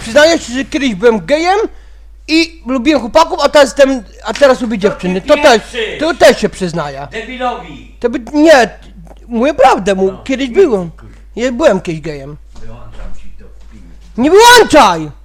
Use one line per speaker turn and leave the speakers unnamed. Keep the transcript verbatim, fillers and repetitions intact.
Przyznaję się, że kiedyś byłem gejem i lubiłem chłopaków, a teraz jestem, a teraz lubię dziewczyny. To też, to też się przyznaję.
Debilowi!
To by, nie, mówię prawdę, mu, kiedyś byłem. Ja byłem kiedyś gejem.
Wyłączam ci to w filmie.
Nie wyłączaj!